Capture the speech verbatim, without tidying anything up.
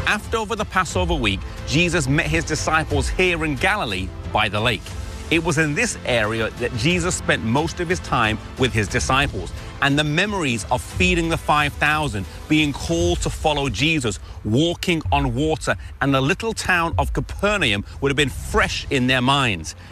after over the Passover week, Jesus met his disciples here in Galilee by the lake. It was in this area that Jesus spent most of his time with his disciples. And the memories of feeding the five thousand, being called to follow Jesus, walking on water, and the little town of Capernaum would have been fresh in their minds.